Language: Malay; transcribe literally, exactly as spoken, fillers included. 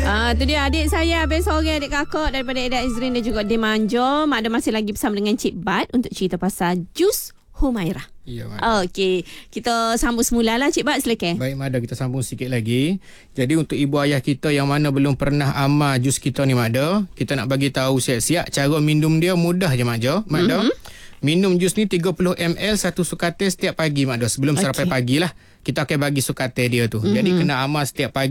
Ah, tu dia adik saya, abang seorang adik kakak daripada Eda Izrin dan juga Demanjo. Mak ada masih lagi bersama dengan Cik Bat untuk cerita pasal jus Humairah. Ya, Mak. Okey, kita sambung semula lah Cik Bat, silakan. Baik, Mak Ada, kita sambung sikit lagi. Jadi untuk ibu ayah kita yang mana belum pernah amal jus kita ni, Mak Ada, kita nak bagi tahu siap-siap cara minum dia mudah je, Mak Ada. Mak Ada. Mm-hmm. Minum jus ni tiga puluh mililiter satu sukatir setiap pagi, Mak Ada. Sebelum okay. sarapan pagi lah. Kita akan bagi sukatir dia tu. Mm-hmm. Jadi kena amal setiap pagi.